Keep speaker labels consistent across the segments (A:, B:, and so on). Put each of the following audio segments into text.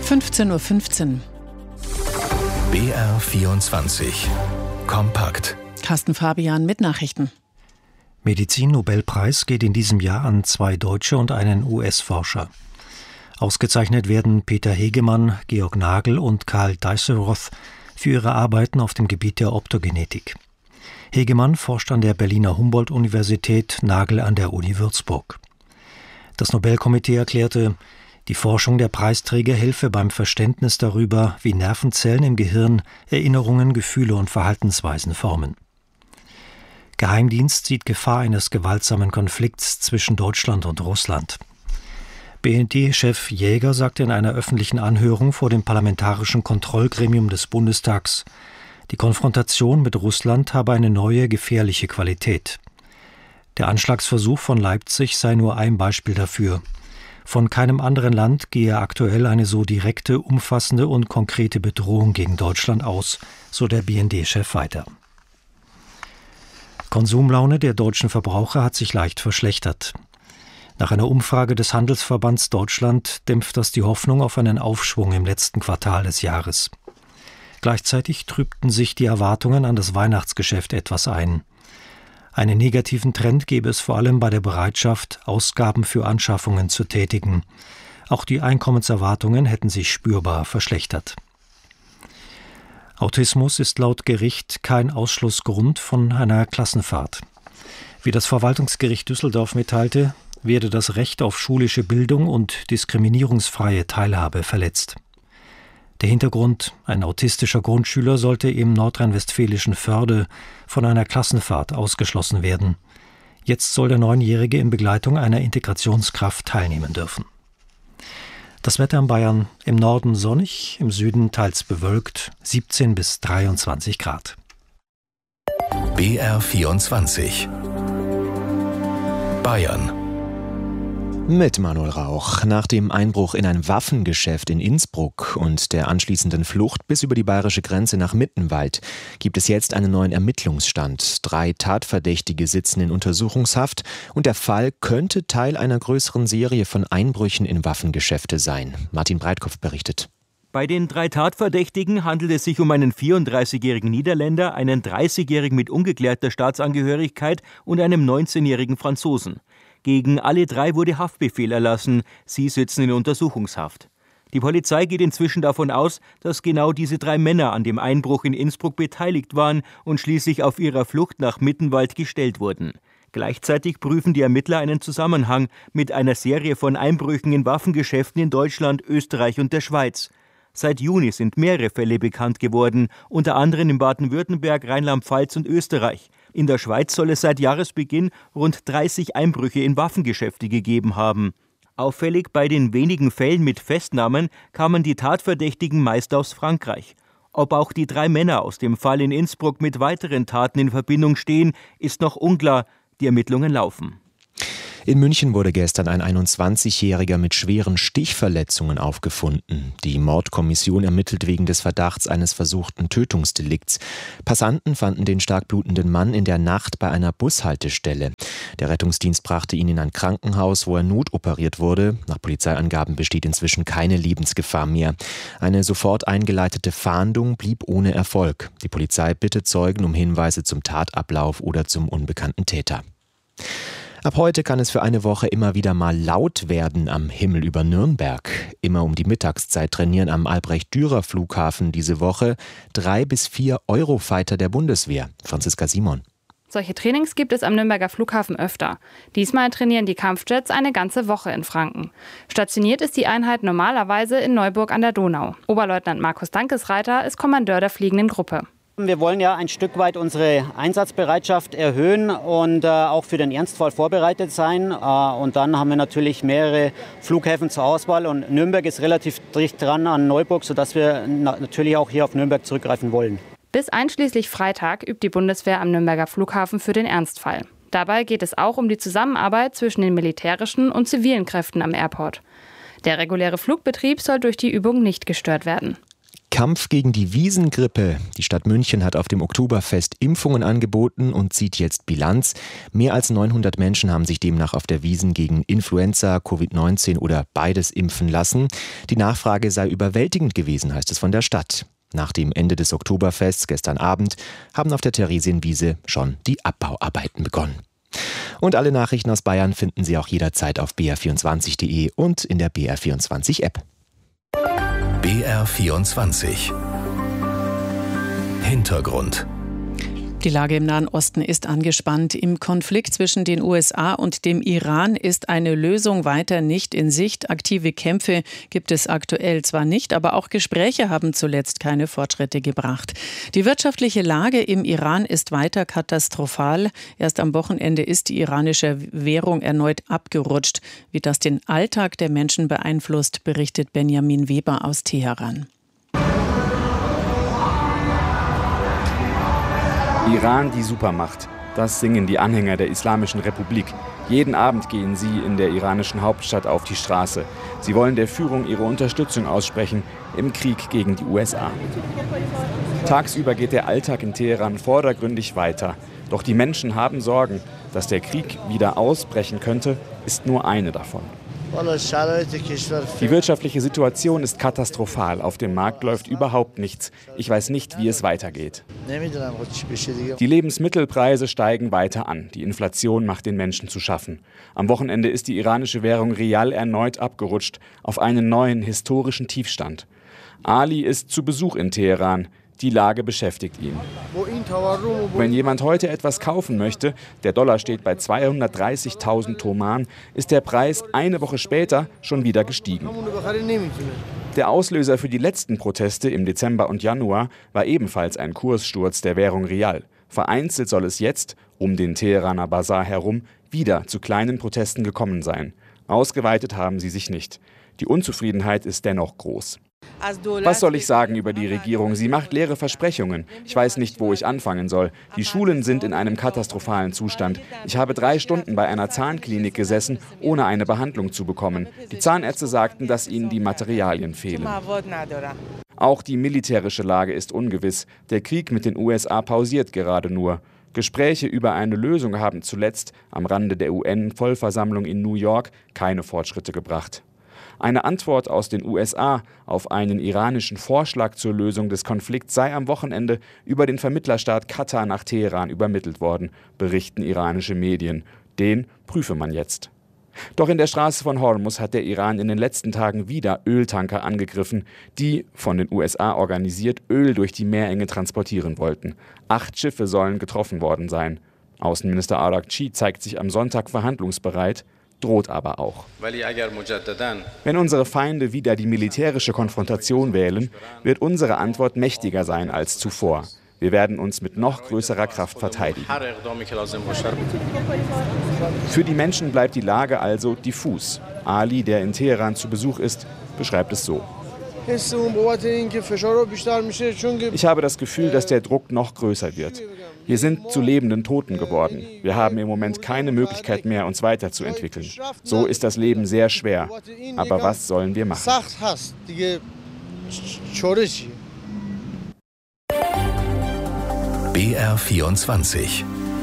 A: 15:15 Uhr.
B: BR24 Kompakt.
A: Carsten Fabian mit Nachrichten.
C: Medizin-Nobelpreis geht in diesem Jahr an 2 Deutsche und einen US-Forscher. Ausgezeichnet werden Peter Hegemann, Georg Nagel und Karl Dijsselroth für ihre Arbeiten auf dem Gebiet der Optogenetik. Hegemann forscht an der Berliner Humboldt-Universität, Nagel an der Uni Würzburg. Das Nobelkomitee erklärte, die Forschung der Preisträger helfe beim Verständnis darüber, wie Nervenzellen im Gehirn Erinnerungen, Gefühle und Verhaltensweisen formen. Geheimdienst sieht Gefahr eines gewaltsamen Konflikts zwischen Deutschland und Russland. BND-Chef Jäger sagte in einer öffentlichen Anhörung vor dem Parlamentarischen Kontrollgremium des Bundestags, die Konfrontation mit Russland habe eine neue, gefährliche Qualität. Der Anschlagsversuch von Leipzig sei nur ein Beispiel dafür. Von keinem anderen Land gehe aktuell eine so direkte, umfassende und konkrete Bedrohung gegen Deutschland aus, so der BND-Chef weiter. Konsumlaune der deutschen Verbraucher hat sich leicht verschlechtert. Nach einer Umfrage des Handelsverbands Deutschland dämpft das die Hoffnung auf einen Aufschwung im letzten Quartal des Jahres. Gleichzeitig trübten sich die Erwartungen an das Weihnachtsgeschäft etwas ein. Einen negativen Trend gäbe es vor allem bei der Bereitschaft, Ausgaben für Anschaffungen zu tätigen. Auch die Einkommenserwartungen hätten sich spürbar verschlechtert. Autismus ist laut Gericht kein Ausschlussgrund von einer Klassenfahrt. Wie das Verwaltungsgericht Düsseldorf mitteilte, werde das Recht auf schulische Bildung und diskriminierungsfreie Teilhabe verletzt. Der Hintergrund: ein autistischer Grundschüler sollte im nordrhein-westfälischen Förde von einer Klassenfahrt ausgeschlossen werden. Jetzt soll der 9-Jährige in Begleitung einer Integrationskraft teilnehmen dürfen. Das Wetter in Bayern: im Norden sonnig, im Süden teils bewölkt, 17 bis 23 Grad.
B: BR24 Bayern.
D: Mit Manuel Rauch. Nach dem Einbruch in ein Waffengeschäft in Innsbruck und der anschließenden Flucht bis über die bayerische Grenze nach Mittenwald gibt es jetzt einen neuen Ermittlungsstand. 3 Tatverdächtige sitzen in Untersuchungshaft und der Fall könnte Teil einer größeren Serie von Einbrüchen in Waffengeschäfte sein. Martin Breitkopf berichtet.
E: Bei den 3 Tatverdächtigen handelt es sich um einen 34-jährigen Niederländer, einen 30-jährigen mit ungeklärter Staatsangehörigkeit und einem 19-jährigen Franzosen. Gegen alle 3 wurde Haftbefehl erlassen. Sie sitzen in Untersuchungshaft. Die Polizei geht inzwischen davon aus, dass genau diese 3 Männer an dem Einbruch in Innsbruck beteiligt waren und schließlich auf ihrer Flucht nach Mittenwald gestellt wurden. Gleichzeitig prüfen die Ermittler einen Zusammenhang mit einer Serie von Einbrüchen in Waffengeschäften in Deutschland, Österreich und der Schweiz. Seit Juni sind mehrere Fälle bekannt geworden, unter anderem in Baden-Württemberg, Rheinland-Pfalz und Österreich. In der Schweiz soll es seit Jahresbeginn rund 30 Einbrüche in Waffengeschäfte gegeben haben. Auffällig: bei den wenigen Fällen mit Festnahmen kamen die Tatverdächtigen meist aus Frankreich. Ob auch die 3 Männer aus dem Fall in Innsbruck mit weiteren Taten in Verbindung stehen, ist noch unklar. Die Ermittlungen laufen.
D: In München wurde gestern ein 21-Jähriger mit schweren Stichverletzungen aufgefunden. Die Mordkommission ermittelt wegen des Verdachts eines versuchten Tötungsdelikts. Passanten fanden den stark blutenden Mann in der Nacht bei einer Bushaltestelle. Der Rettungsdienst brachte ihn in ein Krankenhaus, wo er notoperiert wurde. Nach Polizeiangaben besteht inzwischen keine Lebensgefahr mehr. Eine sofort eingeleitete Fahndung blieb ohne Erfolg. Die Polizei bittet Zeugen um Hinweise zum Tatablauf oder zum unbekannten Täter. Ab heute kann es für eine Woche immer wieder mal laut werden am Himmel über Nürnberg. Immer um die Mittagszeit trainieren am Albrecht-Dürer-Flughafen diese Woche 3 bis 4 Eurofighter der Bundeswehr. Franziska Simon.
F: Solche Trainings gibt es am Nürnberger Flughafen öfter. Diesmal trainieren die Kampfjets eine ganze Woche in Franken. Stationiert ist die Einheit normalerweise in Neuburg an der Donau. Oberleutnant Markus Dankesreiter ist Kommandeur der fliegenden Gruppe.
G: Wir wollen ja ein Stück weit unsere Einsatzbereitschaft erhöhen und auch für den Ernstfall vorbereitet sein. Und dann haben wir natürlich mehrere Flughäfen zur Auswahl. Und Nürnberg ist relativ dicht dran an Neuburg, sodass wir natürlich auch hier auf Nürnberg zurückgreifen wollen.
F: Bis einschließlich Freitag übt die Bundeswehr am Nürnberger Flughafen für den Ernstfall. Dabei geht es auch um die Zusammenarbeit zwischen den militärischen und zivilen Kräften am Airport. Der reguläre Flugbetrieb soll durch die Übung nicht gestört werden.
D: Kampf gegen die Wiesengrippe. Die Stadt München hat auf dem Oktoberfest Impfungen angeboten und zieht jetzt Bilanz. Mehr als 900 Menschen haben sich demnach auf der Wiesn gegen Influenza, Covid-19 oder beides impfen lassen. Die Nachfrage sei überwältigend gewesen, heißt es von der Stadt. Nach dem Ende des Oktoberfests gestern Abend haben auf der Theresienwiese schon die Abbauarbeiten begonnen. Und alle Nachrichten aus Bayern finden Sie auch jederzeit auf br24.de und in der BR24-App.
B: BR24 Hintergrund.
A: Die Lage im Nahen Osten ist angespannt. Im Konflikt zwischen den USA und dem Iran ist eine Lösung weiter nicht in Sicht. Aktive Kämpfe gibt es aktuell zwar nicht, aber auch Gespräche haben zuletzt keine Fortschritte gebracht. Die wirtschaftliche Lage im Iran ist weiter katastrophal. Erst am Wochenende ist die iranische Währung erneut abgerutscht. Wie das den Alltag der Menschen beeinflusst, berichtet Benjamin Weber aus Teheran.
H: Iran, die Supermacht. Das singen die Anhänger der Islamischen Republik. Jeden Abend gehen sie in der iranischen Hauptstadt auf die Straße. Sie wollen der Führung ihre Unterstützung aussprechen im Krieg gegen die USA. Tagsüber geht der Alltag in Teheran vordergründig weiter. Doch die Menschen haben Sorgen. Dass der Krieg wieder ausbrechen könnte, ist nur eine davon. Die wirtschaftliche Situation ist katastrophal. Auf dem Markt läuft überhaupt nichts. Ich weiß nicht, wie es weitergeht. Die Lebensmittelpreise steigen weiter an. Die Inflation macht den Menschen zu schaffen. Am Wochenende ist die iranische Währung Rial erneut abgerutscht auf einen neuen historischen Tiefstand. Ali ist zu Besuch in Teheran. Die Lage beschäftigt ihn. Wenn jemand heute etwas kaufen möchte, der Dollar steht bei 230.000 Toman, ist der Preis eine Woche später schon wieder gestiegen. Der Auslöser für die letzten Proteste im Dezember und Januar war ebenfalls ein Kurssturz der Währung Rial. Vereinzelt soll es jetzt, um den Teheraner Basar herum, wieder zu kleinen Protesten gekommen sein. Ausgeweitet haben sie sich nicht. Die Unzufriedenheit ist dennoch groß. Was soll ich sagen über die Regierung? Sie macht leere Versprechungen. Ich weiß nicht, wo ich anfangen soll. Die Schulen sind in einem katastrophalen Zustand. Ich habe 3 Stunden bei einer Zahnklinik gesessen, ohne eine Behandlung zu bekommen. Die Zahnärzte sagten, dass ihnen die Materialien fehlen. Auch die militärische Lage ist ungewiss. Der Krieg mit den USA pausiert gerade nur. Gespräche über eine Lösung haben zuletzt am Rande der UN-Vollversammlung in New York keine Fortschritte gebracht. Eine Antwort aus den USA auf einen iranischen Vorschlag zur Lösung des Konflikts sei am Wochenende über den Vermittlerstaat Katar nach Teheran übermittelt worden, berichten iranische Medien. Den prüfe man jetzt. Doch in der Straße von Hormuz hat der Iran in den letzten Tagen wieder Öltanker angegriffen, die, von den USA organisiert, Öl durch die Meerenge transportieren wollten. 8 Schiffe sollen getroffen worden sein. Außenminister Araghchi zeigt sich am Sonntag verhandlungsbereit, droht aber auch. Wenn unsere Feinde wieder die militärische Konfrontation wählen, wird unsere Antwort mächtiger sein als zuvor. Wir werden uns mit noch größerer Kraft verteidigen. Für die Menschen bleibt die Lage also diffus. Ali, der in Teheran zu Besuch ist, beschreibt es so. Ich habe das Gefühl, dass der Druck noch größer wird. Wir sind zu lebenden Toten geworden. Wir haben im Moment keine Möglichkeit mehr, uns weiterzuentwickeln. So ist das Leben sehr schwer. Aber was sollen wir machen?
B: BR24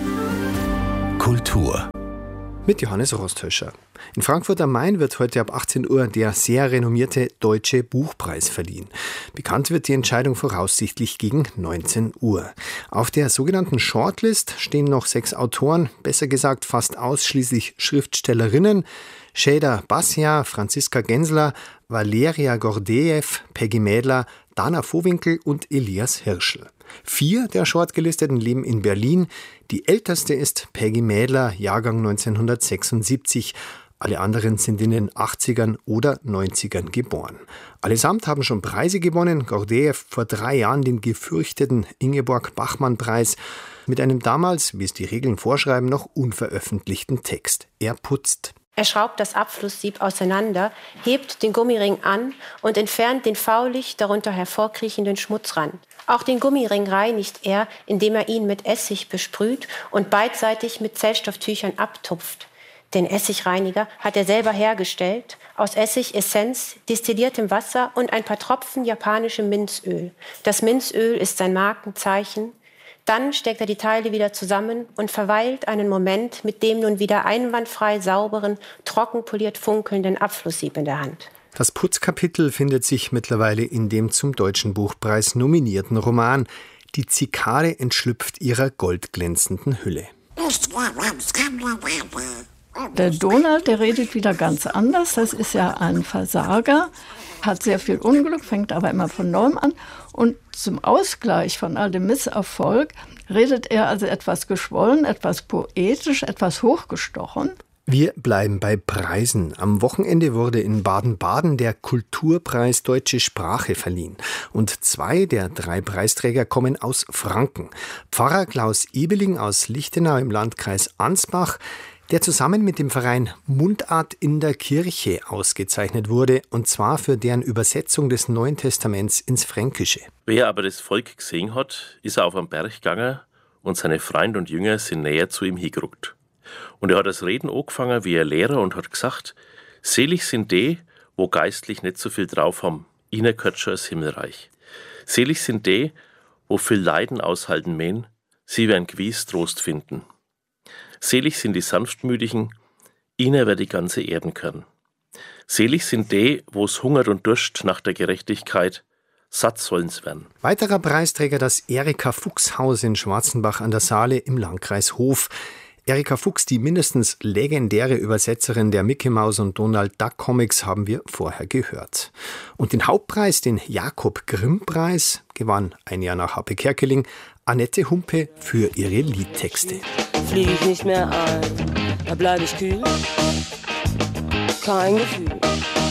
B: Kultur
I: mit Johannes Rosthöscher. In Frankfurt am Main wird heute ab 18 Uhr der sehr renommierte Deutsche Buchpreis verliehen. Bekannt wird die Entscheidung voraussichtlich gegen 19 Uhr. Auf der sogenannten Shortlist stehen noch 6 Autoren, besser gesagt fast ausschließlich Schriftstellerinnen. Shada Bassia, Franziska Gensler, Valeria Gordejew, Peggy Mädler, Dana Vohwinkel und Elias Hirschl. 4 der Shortgelisteten leben in Berlin. Die älteste ist Peggy Mädler, Jahrgang 1976. Alle anderen sind in den 80ern oder 90ern geboren. Allesamt haben schon Preise gewonnen. Gordejew vor 3 Jahren den gefürchteten Ingeborg-Bachmann-Preis mit einem damals, wie es die Regeln vorschreiben, noch unveröffentlichten Text. Er putzt.
J: Er schraubt das Abflusssieb auseinander, hebt den Gummiring an und entfernt den faulig darunter hervorkriechenden Schmutzrand. Auch den Gummiring reinigt er, indem er ihn mit Essig besprüht und beidseitig mit Zellstofftüchern abtupft. Den Essigreiniger hat er selber hergestellt, aus Essigessenz, destilliertem Wasser und ein paar Tropfen japanischem Minzöl. Das Minzöl ist sein Markenzeichen. Dann steckt er die Teile wieder zusammen und verweilt einen Moment mit dem nun wieder einwandfrei sauberen, trockenpoliert funkelnden Abflusssieb in der Hand.
I: Das Putzkapitel findet sich mittlerweile in dem zum Deutschen Buchpreis nominierten Roman »Die Zikade entschlüpft ihrer goldglänzenden Hülle«.
K: Der Donald, der redet wieder ganz anders. Das ist ja ein Versager, hat sehr viel Unglück, fängt aber immer von neuem an. Und zum Ausgleich von all dem Misserfolg redet er also etwas geschwollen, etwas poetisch, etwas hochgestochen.
I: Wir bleiben bei Preisen. Am Wochenende wurde in Baden-Baden der Kulturpreis Deutsche Sprache verliehen. Und 2 der 3 Preisträger kommen aus Franken. Pfarrer Klaus Ebeling aus Lichtenau im Landkreis Ansbach, der zusammen mit dem Verein Mundart in der Kirche ausgezeichnet wurde, und zwar für deren Übersetzung des Neuen Testaments ins Fränkische.
L: Wer aber das Volk gesehen hat, ist auf am Berg gegangen und seine Freunde und Jünger sind näher zu ihm hingerückt. Und er hat das Reden angefangen wie ein Lehrer und hat gesagt, selig sind die, wo geistlich nicht so viel drauf haben, ihnen gehört schon das Himmelreich. Selig sind die, wo viel Leiden aushalten mähen, sie werden gewiss Trost finden. Selig sind die Sanftmütigen, ihnen wird die ganze Erden gehören. Selig sind die, wo es hungert und Durst nach der Gerechtigkeit, satt sollen's werden.
I: Weiterer Preisträger das Erika-Fuchs-Haus in Schwarzenbach an der Saale im Landkreis Hof. Erika Fuchs, die mindestens legendäre Übersetzerin der Mickey Mouse und Donald Duck Comics, haben wir vorher gehört. Und den Hauptpreis, den Jakob-Grimm-Preis, gewann ein Jahr nach Happe Kerkeling Annette Humpe für ihre Liedtexte.
M: Flieg ich nicht mehr ein, da bleib ich kühl, kein Gefühl.